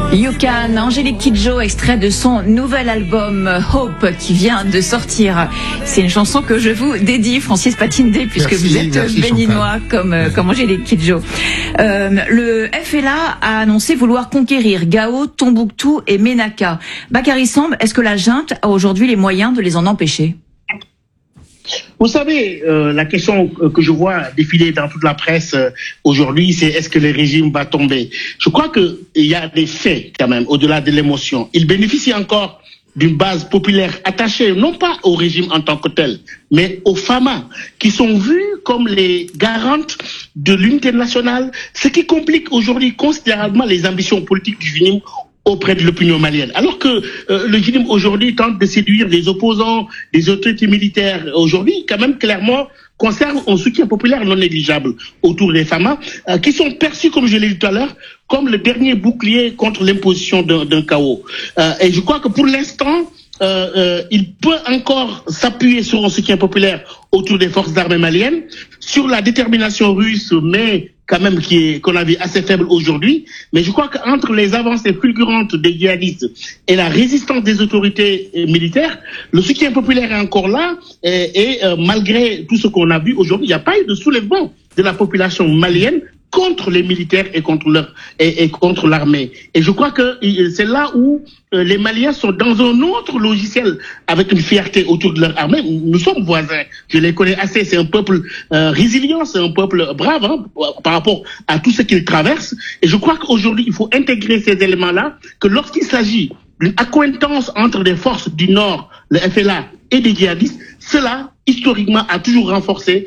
You Can, Angélique Kidjo, extrait de son nouvel album Hope qui vient de sortir. C'est une chanson que je vous dédie, Francis Patindé, puisque vous êtes béninois comme Angélique Kidjo. Le FLA a annoncé vouloir conquérir Gao, Tombouctou et Ménaka. Bakary Samb, est-ce que la junte a aujourd'hui les moyens de les en empêcher? Vous savez, la question que je vois défiler dans toute la presse aujourd'hui, c'est est-ce que le régime va tomber? Je crois qu'il y a des faits quand même, au-delà de l'émotion. Il bénéficie encore d'une base populaire attachée, non pas au régime en tant que tel, mais aux FAMA, qui sont vus comme les garantes de l'unité nationale, ce qui complique aujourd'hui considérablement les ambitions politiques du régime auprès de l'opinion malienne. Alors que le régime aujourd'hui tente de séduire des opposants, des autorités militaires, aujourd'hui quand même clairement conserve un soutien populaire non négligeable autour des FAMA, qui sont perçus, comme je l'ai dit tout à l'heure, comme le dernier bouclier contre l'imposition d'un chaos. Et je crois que pour l'instant, il peut encore s'appuyer sur un soutien populaire autour des forces armées maliennes, sur la détermination russe, mais quand même qu'on a vu assez faible aujourd'hui. Mais je crois qu'entre les avancées fulgurantes des djihadistes et la résistance des autorités militaires, le soutien populaire est encore là. Et malgré tout ce qu'on a vu aujourd'hui, il n'y a pas eu de soulèvement de la population malienne contre les militaires et contre l'armée. Et je crois que c'est là où les Maliens sont dans un autre logiciel avec une fierté autour de leur armée. Nous sommes voisins, je les connais assez, c'est un peuple résilient, c'est un peuple brave par rapport à tout ce qu'ils traversent. Et je crois qu'aujourd'hui, il faut intégrer ces éléments-là, que lorsqu'il s'agit d'une accointance entre des forces du Nord, le FLA, et des djihadistes, cela, historiquement, a toujours renforcé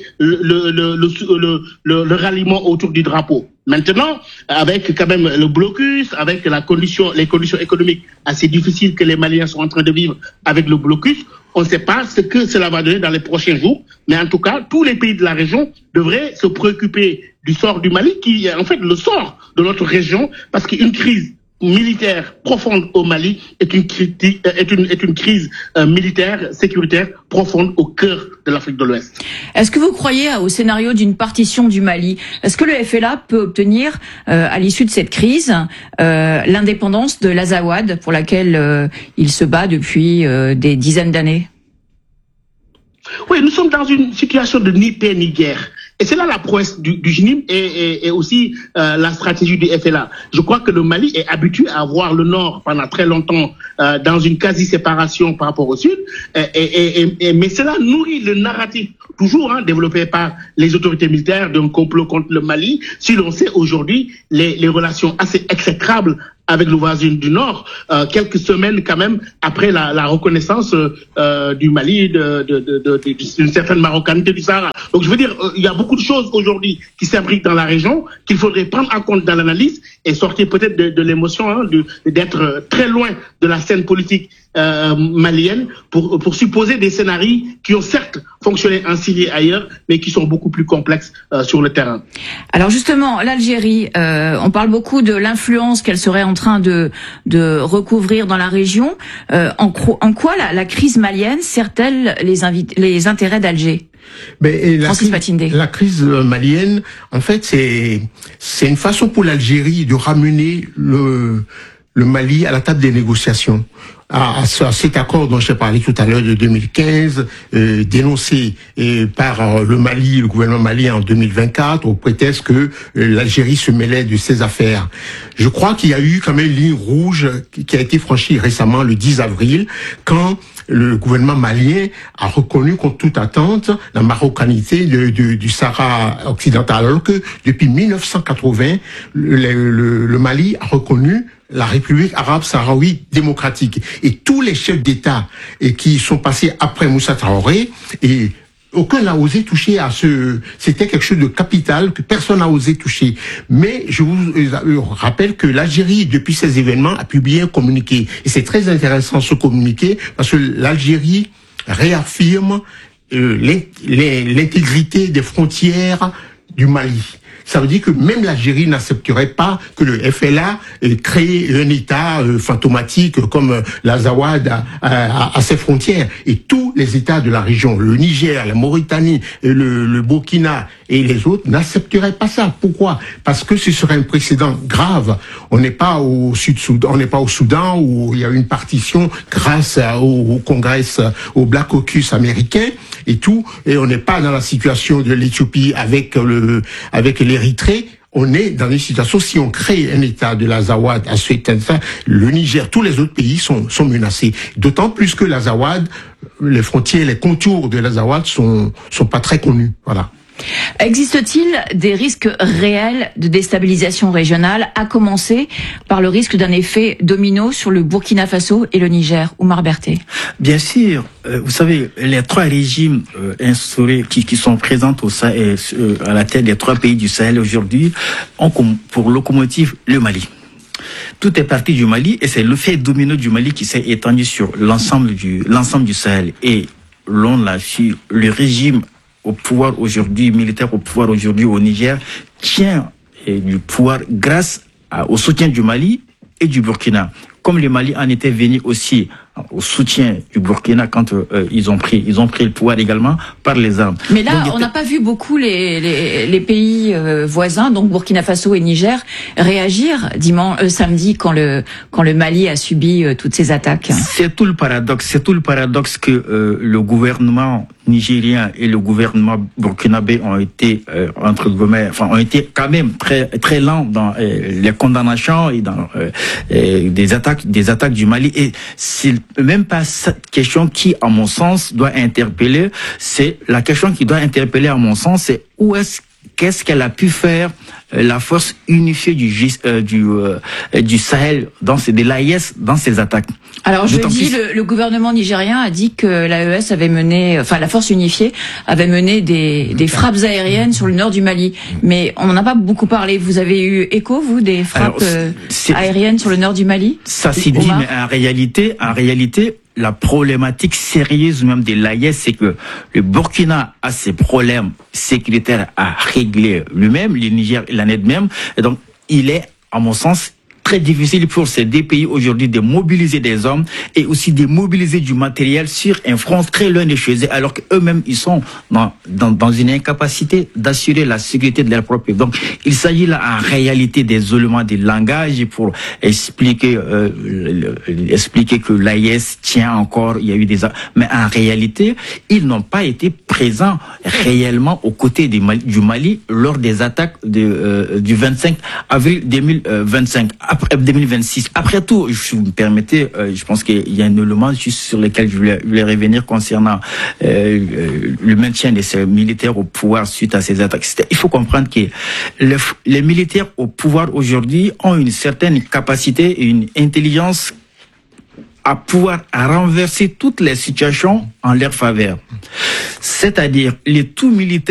le ralliement autour du drapeau. Maintenant, avec quand même le blocus, avec les conditions économiques assez difficiles que les Maliens sont en train de vivre avec le blocus, on ne sait pas ce que cela va donner dans les prochains jours. Mais en tout cas, tous les pays de la région devraient se préoccuper du sort du Mali, qui est en fait le sort de notre région, parce qu'une crise militaire profonde au Mali est une crise militaire, sécuritaire profonde au cœur de l'Afrique de l'Ouest. Est-ce que vous croyez au scénario d'une partition du Mali? Est-ce que le FLA peut obtenir, à l'issue de cette crise, l'indépendance de l'Azawad, pour laquelle il se bat depuis des dizaines d'années? Oui, nous sommes dans une situation de ni paix ni guerre. Et c'est là la prouesse du GNIM et aussi la stratégie du FLA. Je crois que le Mali est habitué à voir le Nord pendant très longtemps dans une quasi-séparation par rapport au Sud. Mais cela nourrit le narratif toujours développé par les autorités militaires d'un complot contre le Mali. Si l'on sait aujourd'hui les relations assez exécrables avec le voisin du Nord, quelques semaines quand même après la reconnaissance du Mali d'une certaine marocanité du Sahara. Donc je veux dire, il y a beaucoup de choses aujourd'hui qui s'imbriquent dans la région qu'il faudrait prendre en compte dans l'analyse et sortir peut-être de l'émotion, d'être très loin de la scène politique malienne pour supposer des scénarios qui ont certes fonctionné en Syrie et ailleurs, mais qui sont beaucoup plus complexes sur le terrain. Alors justement, l'Algérie, on parle beaucoup de l'influence qu'elle serait en train de recouvrir dans la région. En quoi la crise malienne sert-elle les intérêts d'Alger? Francis Patindé. La crise malienne, en fait, c'est une façon pour l'Algérie de ramener le Mali à la table des négociations. À cet accord dont j'ai parlé tout à l'heure de 2015, dénoncé par le gouvernement malien en 2024, au prétexte que l'Algérie se mêlait de ses affaires. Je crois qu'il y a eu quand même une ligne rouge qui a été franchie récemment, le 10 avril, quand le gouvernement malien a reconnu contre toute attente la marocanité du Sahara occidental, alors que depuis 1980, le Mali a reconnu la République arabe sahraoui démocratique. Et tous les chefs d'État qui sont passés après Moussa Traoré, et aucun n'a osé toucher à c'était quelque chose de capital que personne n'a osé toucher. Mais je vous rappelle que l'Algérie, depuis ces événements, a publié un communiqué. Et c'est très intéressant ce communiqué, parce que l'Algérie réaffirme l'intégrité des frontières du Mali. Ça veut dire que même l'Algérie n'accepterait pas que le FLA crée un État fantomatique comme l'Azawad à ses frontières. Et tous les États de la région, le Niger, la Mauritanie, le Burkina et les autres n'accepteraient pas ça. Pourquoi? Parce que ce serait un précédent grave. On n'est pas au Sud-Soudan, on n'est pas au Soudan où il y a une partition grâce au Congrès, au Black Caucus américain et tout, et on n'est pas dans la situation de l'Éthiopie avec l'Érythrée. On est dans une situation, si on crée un État de l'Azawad à ce état, le Niger, tous les autres pays sont menacés. D'autant plus que l'Azawad, les frontières, les contours de l'Azawad sont pas très connus. Voilà. Existe-t-il des risques réels de déstabilisation régionale, à commencer par le risque d'un effet domino sur le Burkina Faso et le Niger, Oumar Berté? Bien sûr, vous savez, les trois régimes instaurés qui sont présents au Sahel, à la tête des trois pays du Sahel aujourd'hui ont comme pour locomotive le Mali. Tout est parti du Mali et c'est l'effet domino du Mali qui s'est étendu sur l'ensemble du Sahel. Et l'on l'a su, le régime au pouvoir aujourd'hui, militaire au pouvoir aujourd'hui au Niger, tient du pouvoir grâce au soutien du Mali et du Burkina. Comme le Mali en était venu aussi au soutien du Burkina quand ils ont pris le pouvoir également par les armes. Mais là, on n'a pas vu beaucoup les pays voisins, donc Burkina Faso et Niger, réagir samedi quand le Mali a subi toutes ces attaques. C'est tout le paradoxe que le gouvernement nigérien et le gouvernement burkinabé ont été entre guillemets, ont été quand même très très lents dans les condamnations et dans des attaques du Mali. Et c'est même pas cette question qui, à mon sens, doit interpeller. C'est la question qui doit interpeller, à mon sens, c'est qu'est-ce qu'elle a pu faire la force unifiée du Sahel de l'AES dans ces attaques. Alors jeudi, le gouvernement nigérien a dit que l'AES avait mené, la force unifiée avait mené des frappes aériennes sur le nord du Mali. Mais on n'en a pas beaucoup parlé. Vous avez eu écho, vous, des frappes aériennes sur le nord du Mali? Ça s'est dit, mais en réalité, la problématique sérieuse même de l'AES, c'est que le Burkina a ses problèmes sécuritaires à régler lui-même, le Niger l'en est de même. Et donc, il est, à mon sens, très difficile pour ces deux pays aujourd'hui de mobiliser des hommes et aussi de mobiliser du matériel sur un front très loin de chez eux, alors qu'eux-mêmes, ils sont dans une incapacité d'assurer la sécurité de leur propre peuple. Donc, il s'agit là, en réalité, des éléments de langage pour expliquer que l'AES tient encore, il y a eu mais en réalité, ils n'ont pas été présents réellement aux côtés du Mali lors des attaques du 25 avril 2026. Après tout, si vous me permettez, je pense qu'il y a un élément juste sur lequel je voulais revenir concernant le maintien de ces militaires au pouvoir suite à ces attaques. Il faut comprendre que les militaires au pouvoir aujourd'hui ont une certaine capacité et une intelligence à pouvoir renverser toutes les situations en leur faveur. C'est-à-dire, les tout militaires